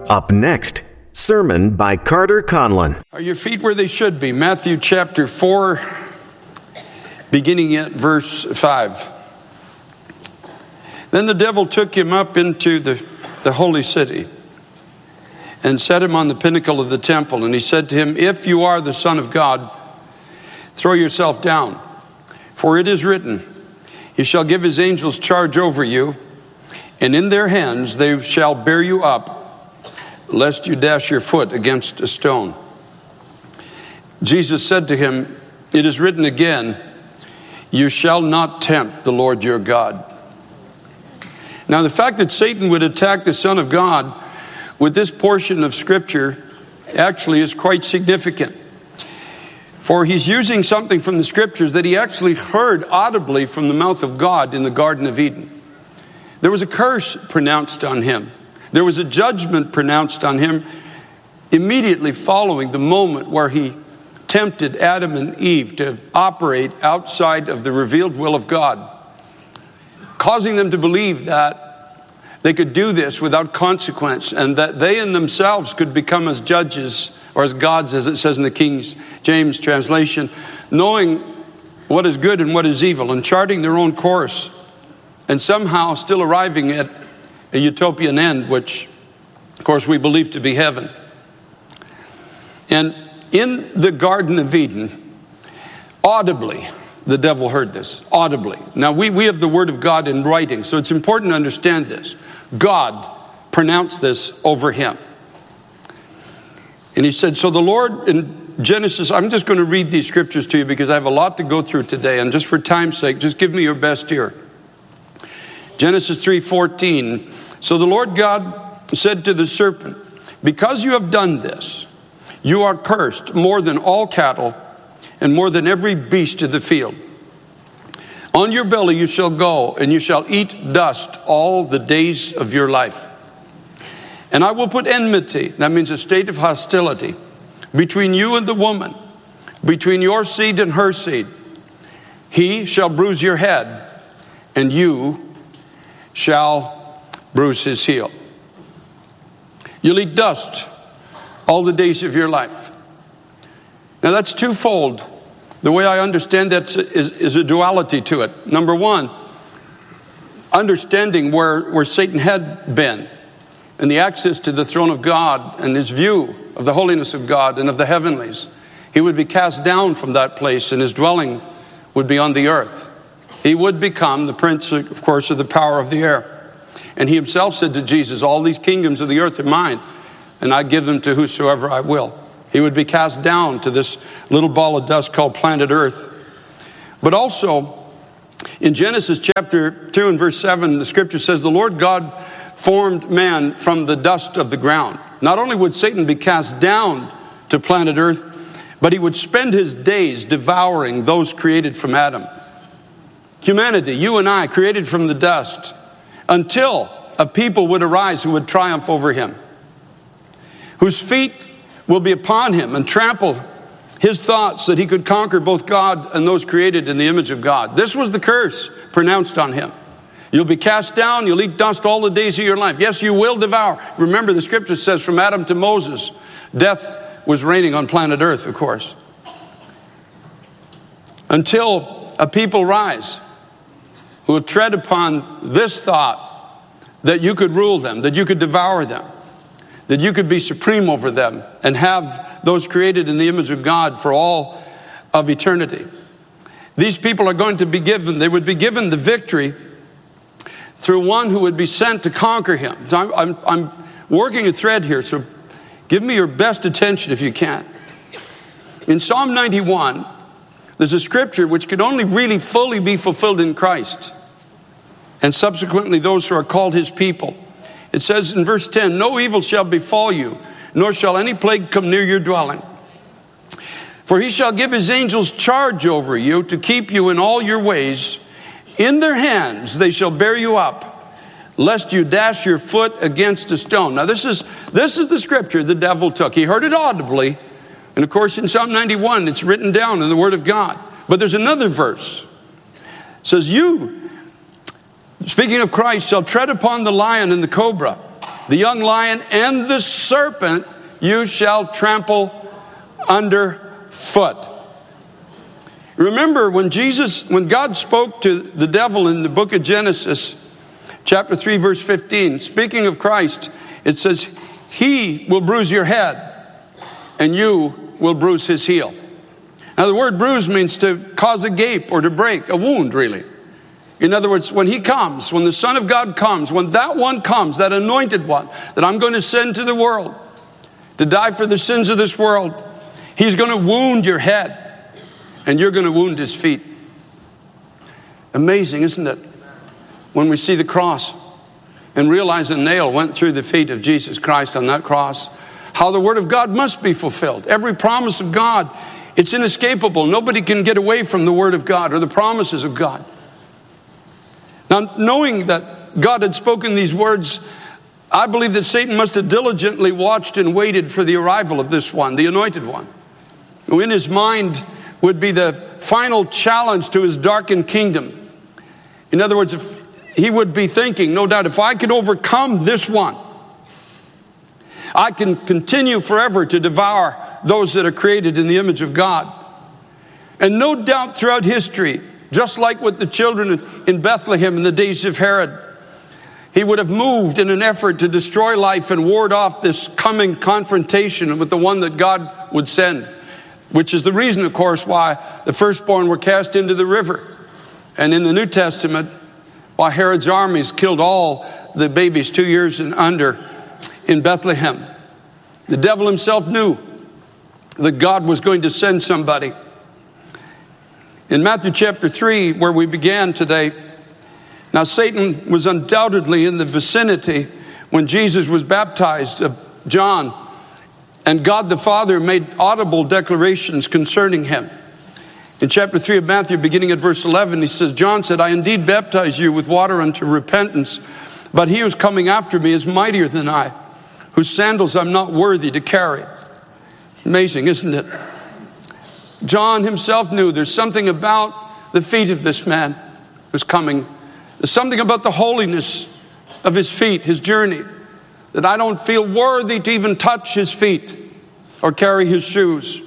Up next, sermon by Carter Conlon. Are your feet where they should be? Matthew chapter 4, beginning at verse 5. Then the devil took him up into the holy city and set him on the pinnacle of the temple. And he said to him, "If you are the Son of God, throw yourself down. For it is written, He shall give His angels charge over you, and in their hands they shall bear you up, lest you dash your foot against a stone." Jesus said to him, "It is written again, you shall not tempt the Lord your God." Now, the fact that Satan would attack the Son of God with this portion of Scripture actually is quite significant. For he's using something from the Scriptures that he actually heard audibly from the mouth of God in the Garden of Eden. There was a curse pronounced on him. There was a judgment pronounced on him immediately following the moment where he tempted Adam and Eve to operate outside of the revealed will of God, causing them to believe that they could do this without consequence and that they in themselves could become as judges or as gods, as it says in the King James translation, knowing what is good and what is evil and charting their own course and somehow still arriving at a utopian end, which of course we believe to be heaven. And in the Garden of Eden, audibly, the devil heard this, audibly. Now, we have the Word of God in writing, so it's important to understand this. God pronounced this over him. And he said, so the Lord, in Genesis, I'm just going to read these scriptures to you because I have a lot to go through today, and just for time's sake, just give me your best here. Genesis 3:14, so the Lord God said to the serpent, because you have done this, you are cursed more than all cattle and more than every beast of the field. On your belly you shall go, and you shall eat dust all the days of your life. And I will put enmity, that means a state of hostility, between you and the woman, between your seed and her seed. He shall bruise your head, and you shall bruise his heel. You'll eat dust all the days of your life. Now that's twofold. The way I understand that is a duality to it. Number one, understanding where Satan had been and the access to the throne of God and his view of the holiness of God and of the heavenlies. He would be cast down from that place and his dwelling would be on the earth. He would become the prince, of course, of the power of the air. And he himself said to Jesus, all these kingdoms of the earth are mine, and I give them to whosoever I will. He would be cast down to this little ball of dust called planet Earth. But also, in Genesis chapter 2 and verse 7, the scripture says, the Lord God formed man from the dust of the ground. Not only would Satan be cast down to planet Earth, but he would spend his days devouring those created from Adam. Humanity, you and I, created from the dust, until a people would arise who would triumph over him, whose feet will be upon him and trample his thoughts, that he could conquer both God and those created in the image of God. This was the curse pronounced on him. You'll be cast down, you'll eat dust all the days of your life. Yes, you will devour. Remember, the scripture says from Adam to Moses, death was reigning on planet Earth, of course. Until a people rise who will tread upon this thought that you could rule them, that you could devour them, that you could be supreme over them and have those created in the image of God for all of eternity. These people are going to be given, they would be given the victory through one who would be sent to conquer him. So I'm working a thread here, so give me your best attention if you can. In Psalm 91, there's a scripture which can only really fully be fulfilled in Christ and subsequently those who are called his people. It says in verse 10, no evil shall befall you, nor shall any plague come near your dwelling. For he shall give his angels charge over you to keep you in all your ways. In their hands they shall bear you up, lest you dash your foot against a stone. Now this is the scripture the devil took. He heard it audibly. And of course in Psalm 91, it's written down in the Word of God. But there's another verse. It says, you, speaking of Christ, shall tread upon the lion and the cobra, the young lion and the serpent you shall trample underfoot. Remember when God spoke to the devil in the book of Genesis, chapter 3, verse 15, speaking of Christ, it says, he will bruise your head and you will bruise his heel. Now the word bruise means to cause a gape or to break, a wound really. In other words, when he comes, when the Son of God comes, when that one comes, that anointed one that I'm going to send to the world to die for the sins of this world, he's going to wound your head and you're going to wound his feet. Amazing, isn't it? When we see the cross and realize a nail went through the feet of Jesus Christ on that cross, how the word of God must be fulfilled. Every promise of God, it's inescapable. Nobody can get away from the word of God or the promises of God. Now, knowing that God had spoken these words, I believe that Satan must have diligently watched and waited for the arrival of this one, the anointed one, who in his mind would be the final challenge to his darkened kingdom. In other words, if he would be thinking, no doubt, if I could overcome this one, I can continue forever to devour those that are created in the image of God. And no doubt throughout history, just like with the children in Bethlehem in the days of Herod, he would have moved in an effort to destroy life and ward off this coming confrontation with the one that God would send, which is the reason, of course, why the firstborn were cast into the river. And in the New Testament, why Herod's armies killed all the babies 2 years and under in Bethlehem. The devil himself knew that God was going to send somebody. In Matthew chapter 3, where we began today, now Satan was undoubtedly in the vicinity when Jesus was baptized of John, and God the Father made audible declarations concerning him. In chapter 3 of Matthew, beginning at verse 11, he says, John said, I indeed baptize you with water unto repentance, but he who's coming after me is mightier than I, whose sandals I'm not worthy to carry. Amazing, isn't it? John himself knew there's something about the feet of this man who's coming. There's something about the holiness of his feet, his journey, that I don't feel worthy to even touch his feet or carry his shoes.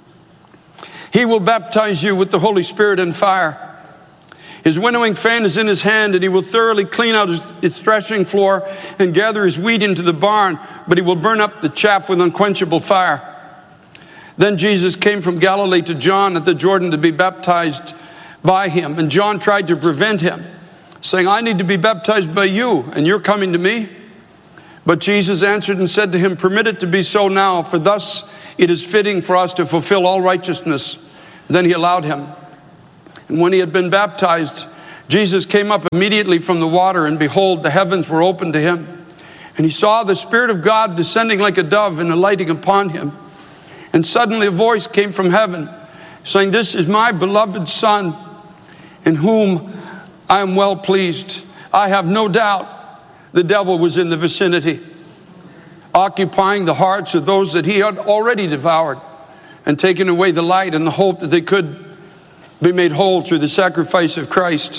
He will baptize you with the Holy Spirit and fire. His winnowing fan is in his hand, and he will thoroughly clean out his threshing floor and gather his wheat into the barn, but he will burn up the chaff with unquenchable fire. Then Jesus came from Galilee to John at the Jordan to be baptized by him. And John tried to prevent him, saying, I need to be baptized by you, and you're coming to me? But Jesus answered and said to him, permit it to be so now, for thus it is fitting for us to fulfill all righteousness. Then he allowed him. And when he had been baptized, Jesus came up immediately from the water, and behold, the heavens were opened to him. And he saw the Spirit of God descending like a dove and alighting upon him. And suddenly a voice came from heaven, saying, this is my beloved Son, in whom I am well pleased. I have no doubt the devil was in the vicinity, occupying the hearts of those that he had already devoured and taken away the light and the hope that they could be made whole through the sacrifice of Christ.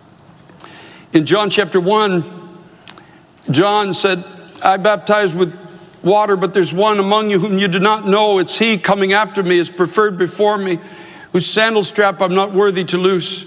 In John chapter 1, John said, I baptize with water, but there's one among you whom you do not know. It's he coming after me, is preferred before me, whose sandal strap I'm not worthy to loose.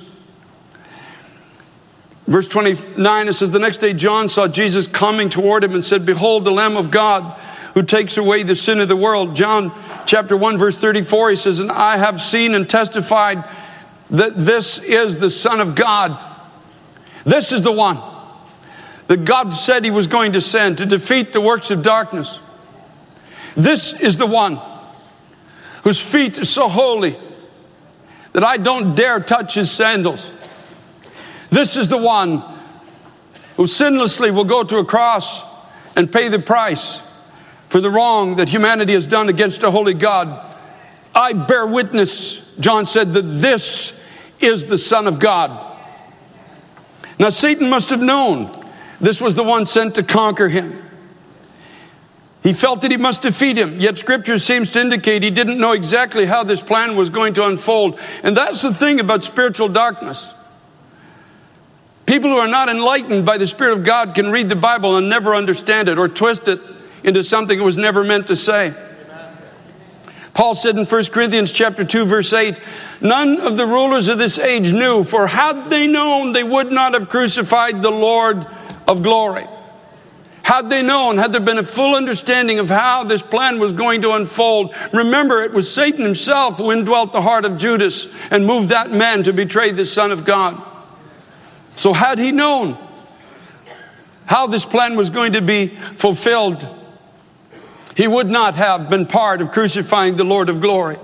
Verse 29, it says, the next day John saw Jesus coming toward him and said, behold, the Lamb of God who takes away the sin of the world. John chapter 1, verse 34, he says, and I have seen and testified that this is the Son of God. This is the one that God said he was going to send to defeat the works of darkness. This is the one whose feet are so holy that I don't dare touch his sandals. This is the one who sinlessly will go to a cross and pay the price for the wrong that humanity has done against a holy God. I bear witness, John said, that this is the Son of God. Now Satan must have known this was the one sent to conquer him. He felt that he must defeat him, yet Scripture seems to indicate he didn't know exactly how this plan was going to unfold. And that's the thing about spiritual darkness. People who are not enlightened by the Spirit of God can read the Bible and never understand it or twist it into something it was never meant to say. Paul said in 1 Corinthians chapter 2, verse 8, none of the rulers of this age knew, for had they known, they would not have crucified the Lord of glory. Had they known, had there been a full understanding of how this plan was going to unfold. Remember, it was Satan himself who indwelt the heart of Judas and moved that man to betray the Son of God. So had he known how this plan was going to be fulfilled, he would not have been part of crucifying the Lord of glory.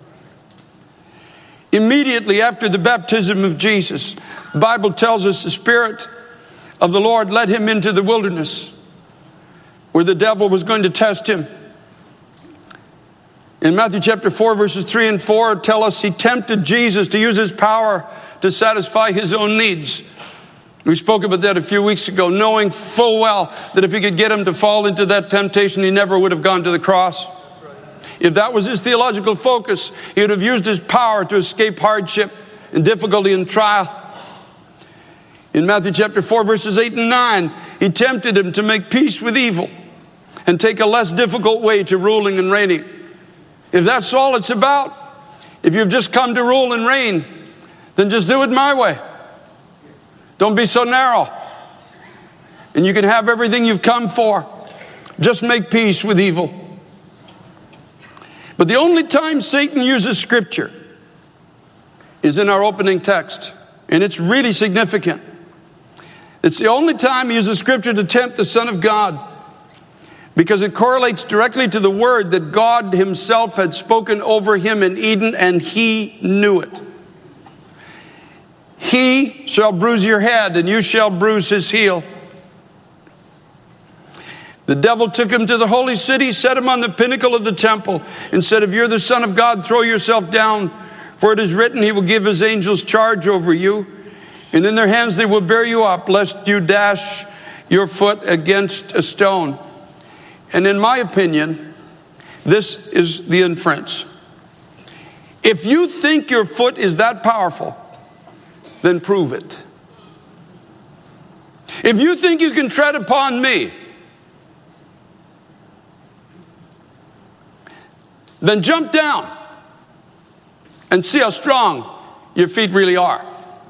Immediately after the baptism of Jesus, the Bible tells us the Spirit of the Lord led him into the wilderness where the devil was going to test him. In Matthew chapter 4, verses 3 and 4 tell us he tempted Jesus to use his power to satisfy his own needs. We spoke about that a few weeks ago, knowing full well that if he could get him to fall into that temptation, he never would have gone to the cross. If that was his theological focus, he would have used his power to escape hardship and difficulty and trial. In Matthew chapter 4, verses 8 and 9, he tempted him to make peace with evil and take a less difficult way to ruling and reigning. If that's all it's about, if you've just come to rule and reign, then just do it my way. Don't be so narrow. And you can have everything you've come for. Just make peace with evil. But the only time Satan uses Scripture is in our opening text. And it's really significant. It's the only time he uses Scripture to tempt the Son of God, because it correlates directly to the word that God himself had spoken over him in Eden, and he knew it. He shall bruise your head, and you shall bruise his heel. The devil took him to the holy city, set him on the pinnacle of the temple, and said, if you're the Son of God, throw yourself down, for it is written, he will give his angels charge over you, and in their hands they will bear you up, lest you dash your foot against a stone. And in my opinion, this is the inference. If you think your foot is that powerful, then prove it. If you think you can tread upon me, then jump down and see how strong your feet really are.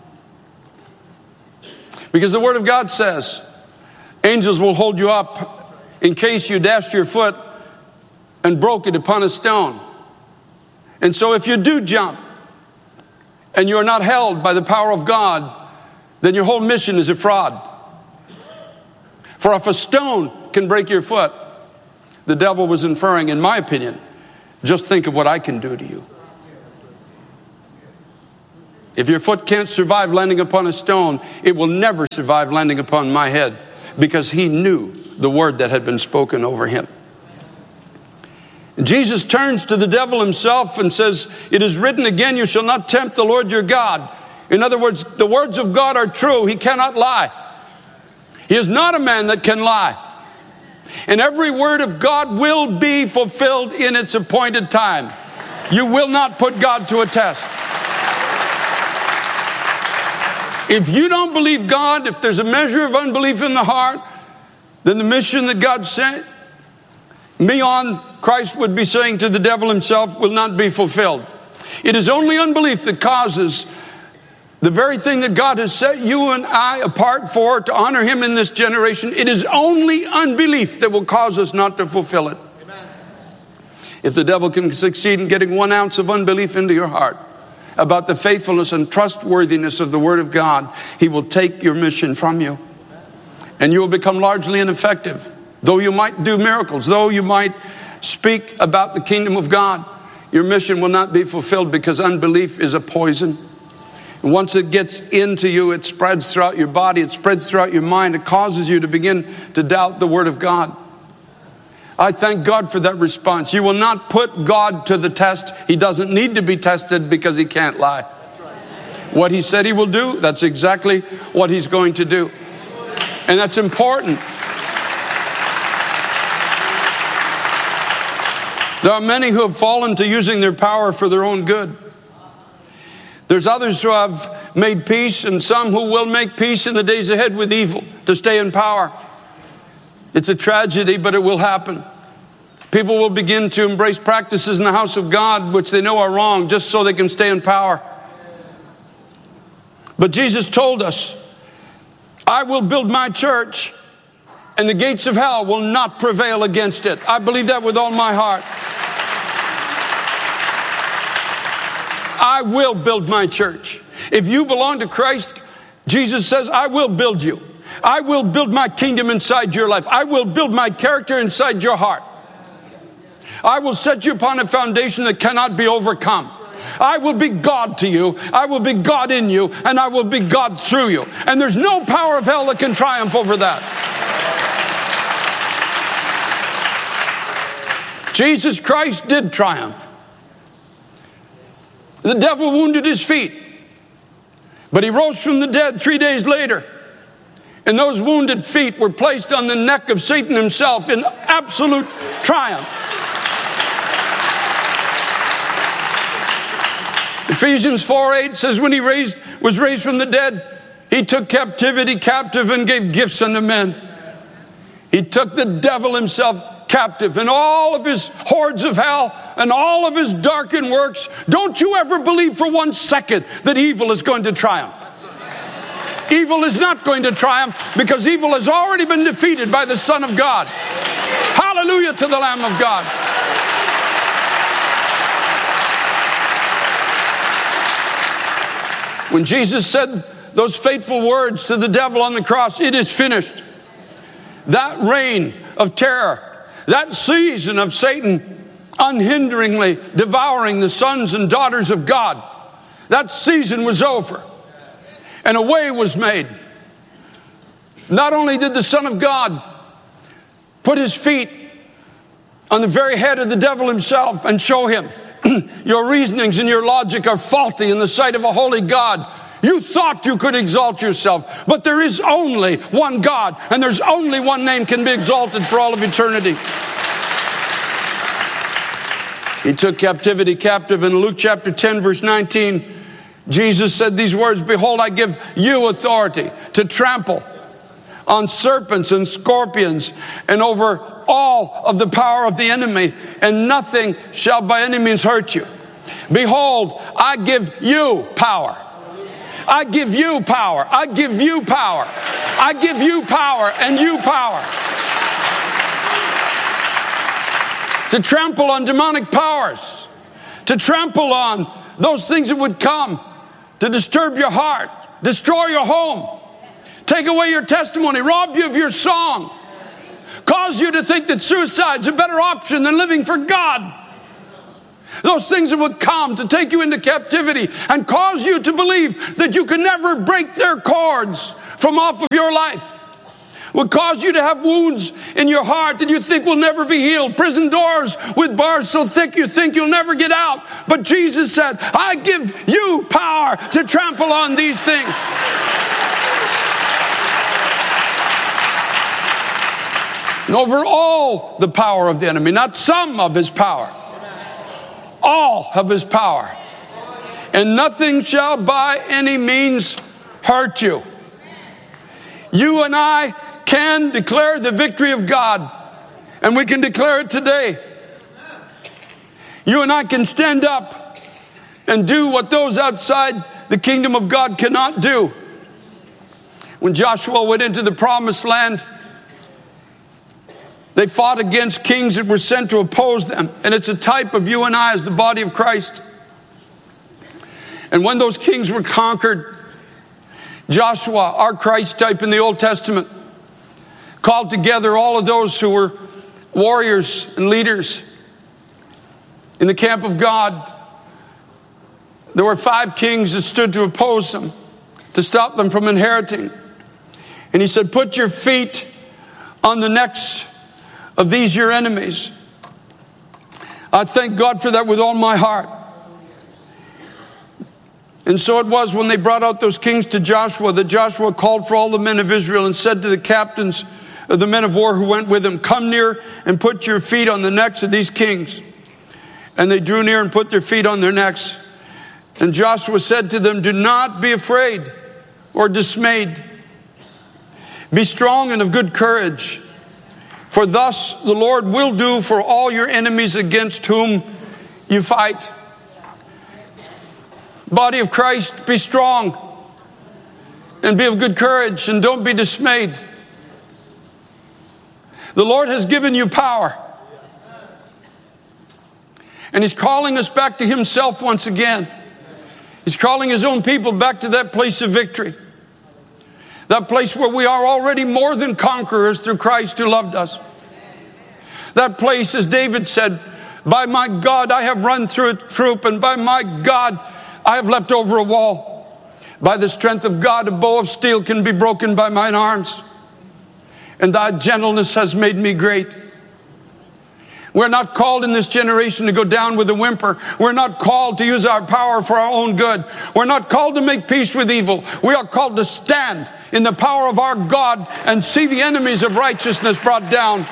Because the Word of God says, angels will hold you up in case you dashed your foot and broke it upon a stone. And so if you do jump, and you are not held by the power of God, then your whole mission is a fraud. For if a stone can break your foot, the devil was inferring, in my opinion, just think of what I can do to you. If your foot can't survive landing upon a stone, it will never survive landing upon my head, because he knew the word that had been spoken over him. Jesus turns to the devil himself and says, it is written again, you shall not tempt the Lord your God. In other words, the words of God are true. He cannot lie. He is not a man that can lie. And every word of God will be fulfilled in its appointed time. You will not put God to a test. If you don't believe God, if there's a measure of unbelief in the heart, then the mission that God sent me on, Christ would be saying to the devil himself, will not be fulfilled. It is only unbelief that causes the very thing that God has set you and I apart for, to honor him in this generation. It is only unbelief that will cause us not to fulfill it. Amen. If the devil can succeed in getting 1 ounce of unbelief into your heart about the faithfulness and trustworthiness of the Word of God, he will take your mission from you. And you will become largely ineffective. Though you might do miracles, though you might speak about the kingdom of God, your mission will not be fulfilled, because unbelief is a poison. And once it gets into you, it spreads throughout your body, it spreads throughout your mind. It causes you to begin to doubt the Word of God. I thank God for that response. You will not put God to the test. He doesn't need to be tested, because he can't lie. What he said he will do, that's exactly what he's going to do. And that's important. There are many who have fallen to using their power for their own good. There's others who have made peace, and some who will make peace in the days ahead with evil to stay in power. It's a tragedy, but it will happen. People will begin to embrace practices in the house of God which they know are wrong just so they can stay in power. But Jesus told us, I will build my church, and the gates of hell will not prevail against it. I believe that with all my heart. I will build my church. If you belong to Christ, Jesus says, I will build you. I will build my kingdom inside your life. I will build my character inside your heart. I will set you upon a foundation that cannot be overcome. I will be God to you. I will be God in you, and I will be God through you. And there's no power of hell that can triumph over that. Jesus Christ did triumph. The devil wounded his feet, but he rose from the dead 3 days later. And those wounded feet were placed on the neck of Satan himself in absolute triumph. Ephesians 4:8 says, when he was raised from the dead, he took captivity captive and gave gifts unto men. He took the devil himself captive and all of his hordes of hell and all of his darkened works. Don't you ever believe for 1 second that evil is going to triumph. Evil is not going to triumph because evil has already been defeated by the Son of God. Hallelujah to the Lamb of God. When Jesus said those fateful words to the devil on the cross, it is finished. That reign of terror, that season of Satan unhinderingly devouring the sons and daughters of God, that season was over. And a way was made. Not only did the Son of God put his feet on the very head of the devil himself and show him, your reasonings and your logic are faulty in the sight of a holy God. You thought you could exalt yourself, but there is only one God, and there's only one name can be exalted for all of eternity. He took captivity captive. In Luke chapter 10, verse 19, Jesus said these words, behold, I give you authority to trample on serpents and scorpions and over all of the power of the enemy, and nothing shall by any means hurt you. Behold, I give you power. I give you power. I give you power. I give you power and you power to trample on demonic powers, to trample on those things that would come to disturb your heart, destroy your home, take away your testimony, rob you of your song, cause you to think that suicide's a better option than living for God. Those things that would come to take you into captivity and cause you to believe that you can never break their cords from off of your life. Would cause you to have wounds in your heart that you think will never be healed. Prison doors with bars so thick you think you'll never get out. But Jesus said, I give you power to trample on these things. And over all the power of the enemy, not some of his power, all of his power. And nothing shall by any means hurt you. You and I can declare the victory of God, and we can declare it today. You and I can stand up and do what those outside the kingdom of God cannot do. When Joshua went into the promised land, they fought against kings that were sent to oppose them. And it's a type of you and I as the body of Christ. And when those kings were conquered, Joshua, our Christ type in the Old Testament, called together all of those who were warriors and leaders in the camp of God. There were 5 kings that stood to oppose them, to stop them from inheriting. And he said, put your feet on the necks of these your enemies. I thank God for that with all my heart. And so it was when they brought out those kings to Joshua that Joshua called for all the men of Israel and said to the captains of the men of war who went with him, come near and put your feet on the necks of these kings. And they drew near and put their feet on their necks. And Joshua said to them, do not be afraid or dismayed. Be strong and of good courage. For thus the Lord will do for all your enemies against whom you fight. Body of Christ, be strong and be of good courage and don't be dismayed. The Lord has given you power. And He's calling us back to Himself once again. He's calling His own people back to that place of victory. That place where we are already more than conquerors through Christ who loved us. That place, as David said, by my God I have run through a troop, and by my God I have leapt over a wall. By the strength of God a bow of steel can be broken by mine arms, and thy gentleness has made me great. We're not called in this generation to go down with a whimper. We're not called to use our power for our own good. We're not called to make peace with evil. We are called to stand in the power of our God and see the enemies of righteousness brought down.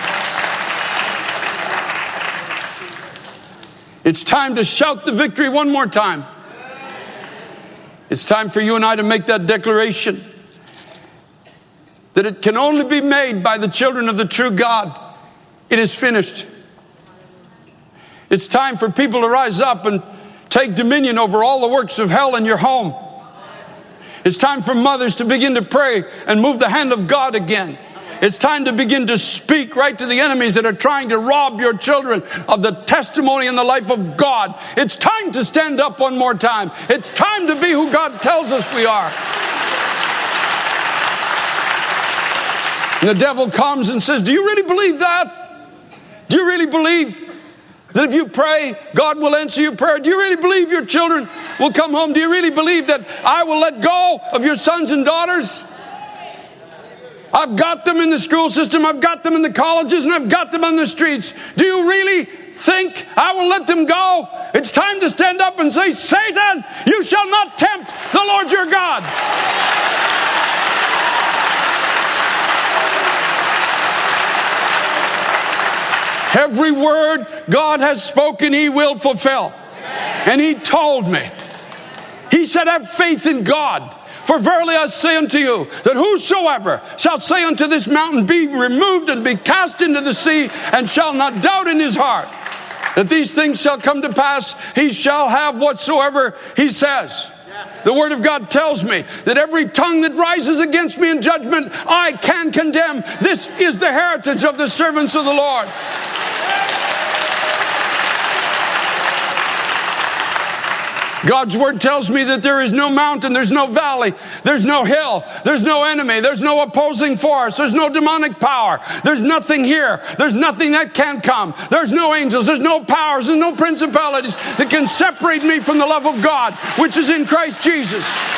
It's time to shout the victory one more time. It's time for you and I to make that declaration that it can only be made by the children of the true God. It is finished. It's time for people to rise up and take dominion over all the works of hell in your home. It's time for mothers to begin to pray and move the hand of God again. It's time to begin to speak right to the enemies that are trying to rob your children of the testimony and the life of God. It's time to stand up one more time. It's time to be who God tells us we are. And the devil comes and says, do you really believe that? Do you really believe that if you pray, God will answer your prayer? Do you really believe your children will come home? Do you really believe that I will let go of your sons and daughters? I've got them in the school system, I've got them in the colleges, and I've got them on the streets. Do you really think I will let them go? It's time to stand up and say, Satan, you shall not tempt the Lord your God. Every word God has spoken, He will fulfill. And He told me, He said, have faith in God. For verily I say unto you, that whosoever shall say unto this mountain, be removed and be cast into the sea, and shall not doubt in his heart that these things shall come to pass, he shall have whatsoever he says. The Word of God tells me that every tongue that rises against me in judgment, I can condemn. This is the heritage of the servants of the Lord. God's Word tells me that there is no mountain, there's no valley, there's no hill, there's no enemy, there's no opposing force, there's no demonic power, there's nothing here, there's nothing that can come, there's no angels, there's no powers, there's no principalities that can separate me from the love of God, which is in Christ Jesus.